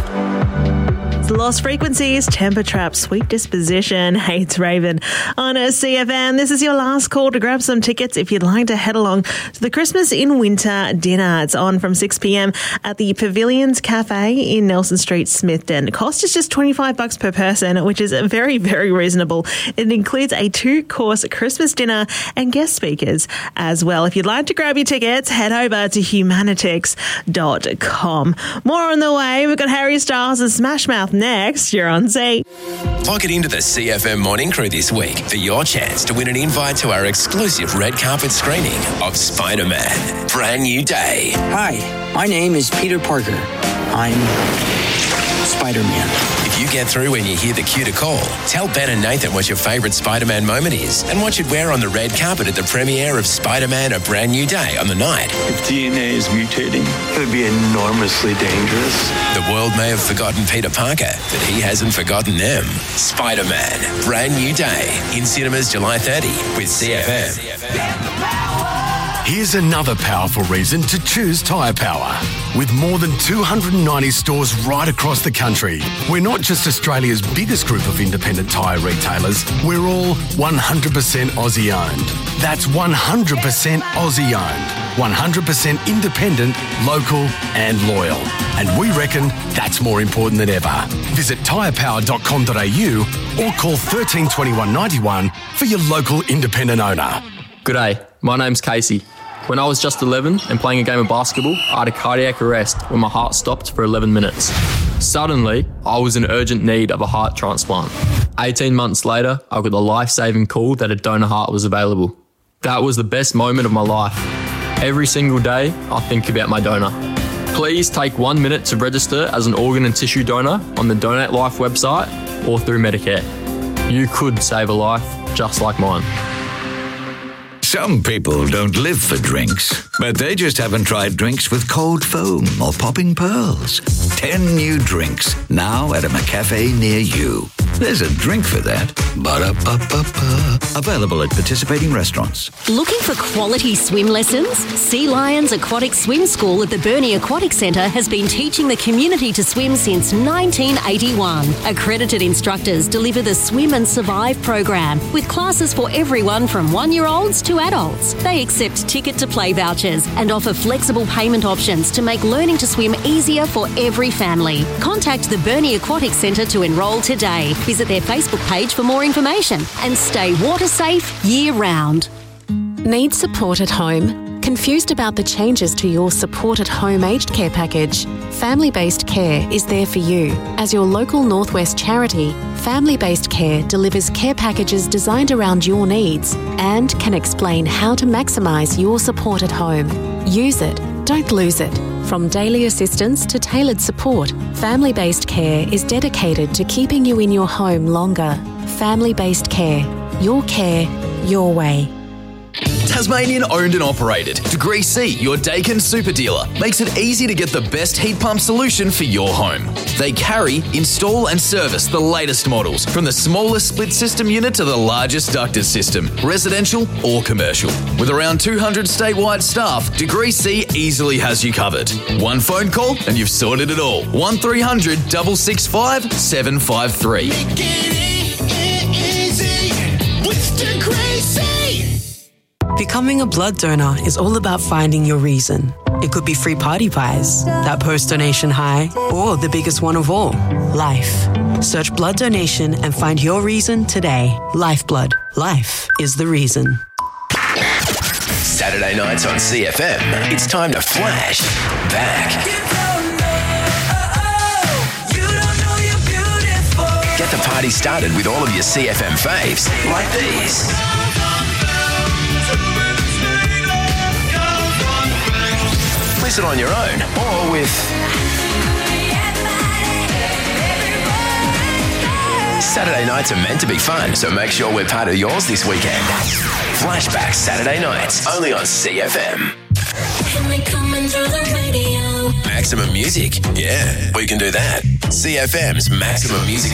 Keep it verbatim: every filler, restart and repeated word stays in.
Lost Frequencies, Temper Trap, Sweet Disposition. Hey, it's Raven on a C F M. This is your last call to grab some tickets if you'd like to head along to the Christmas in Winter dinner. It's on from six p.m. at the Pavilions Cafe in Nelson Street, Smithton. The cost is just twenty-five bucks per person, which is very, very reasonable. It includes a two-course Christmas dinner and guest speakers as well. If you'd like to grab your tickets, head over to humanitix dot com. More on the way. We've got Harry Styles and Smash Mouth next. You're on Z. Log it into the C F M Morning Crew this week for your chance to win an invite to our exclusive red carpet screening of Spider-Man: Brand New Day. Hi, my name is Peter Parker. I'm Spider-Man. If you get through when you hear the cue to call, tell Ben and Nathan what your favourite Spider-Man moment is and what you'd wear on the red carpet at the premiere of Spider-Man: A Brand New Day on the night. If D N A is mutating, it would be enormously dangerous. The world may have forgotten Peter Parker, but he hasn't forgotten them. Spider-Man: Brand New Day in cinemas July thirtieth with C F M. Here's another powerful reason to choose Tyre Power. With more than two hundred ninety stores right across the country, we're not just Australia's biggest group of independent tyre retailers, we're all one hundred percent Aussie owned. That's one hundred percent Aussie owned, one hundred percent independent, local and loyal. And we reckon that's more important than ever. Visit tyre power dot com dot a u or call one three two one, nine one for your local independent owner. G'day, my name's Casey. When I was just eleven and playing a game of basketball, I had a cardiac arrest when my heart stopped for eleven minutes. Suddenly, I was in urgent need of a heart transplant. eighteen months later, I got the life-saving call that a donor heart was available. That was the best moment of my life. Every single day, I think about my donor. Please take one minute to register as an organ and tissue donor on the Donate Life website or through Medicare. You could save a life just like mine. Some people don't live for drinks, but they just haven't tried drinks with cold foam or popping pearls. Ten new drinks, now at a McCafe near you. There's a drink for that. Ba-da-ba-ba-ba. Available at participating restaurants. Looking for quality swim lessons? Sea Lions Aquatic Swim School at the Burnie Aquatic Centre has been teaching the community to swim since nineteen eighty-one. Accredited instructors deliver the Swim and Survive program with classes for everyone from one-year-olds to adults. They accept ticket-to-play vouchers and offer flexible payment options to make learning to swim easier for every family. Contact the Burnie Aquatic Centre to enrol today. Visit their Facebook page for more information and stay water safe year-round. Need support at home? Confused about the changes to your Support at Home aged care package? Family Based Care is there for you. As your local Northwest charity, Family Based Care delivers care packages designed around your needs and can explain how to maximise your support at home. Use it, don't lose it. From daily assistance to tailored support, Family Based Care is dedicated to keeping you in your home longer. Family Based Care. Your care, your way. Tasmanian owned and operated. Degree C, your Daikin super dealer, makes it easy to get the best heat pump solution for your home. They carry, install and service the latest models, from the smallest split system unit to the largest ducted system, residential or commercial. With around two hundred statewide staff, Degree C easily has you covered. One phone call and you've sorted it all. one three hundred, six six five, seven five three. Make it easy with Degree C. Becoming a blood donor is all about finding your reason. It could be free party pies, that post-donation high, or the biggest one of all, life. Search blood donation and find your reason today. Lifeblood. Life is the reason. Saturday nights on C F M, it's time to flash back. Get the party started with all of your C F M faves, like these. Listen on your own or with Saturday nights are meant to be fun, so make sure we're part of yours this weekend. Flashback Saturday nights, only on C F M. Maximum Music, yeah, we can do that. C F M's Maximum Music